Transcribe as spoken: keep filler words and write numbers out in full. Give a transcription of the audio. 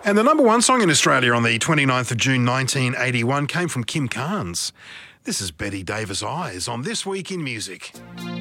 And the number one song in Australia on the twenty-ninth of June nineteen eighty-one came from Kim Carnes. This is Betty Davis Eyes on This Week in Music.